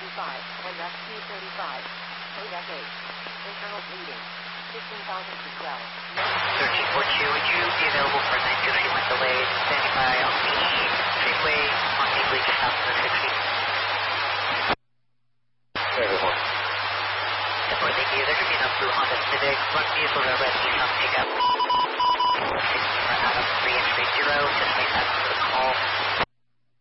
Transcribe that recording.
Honda Q35. Kodak 8. Internal bleeding. 15,000 to 12. 1342, would you be available for 961 delays, standing by on the freeway on the bleach south of 60? Everyone. Definitely, thank you. There should be enough blue Honda Civic. One vehicle that red Nissan pickup. 6 for Adam 3 and 30. Just make that for the call.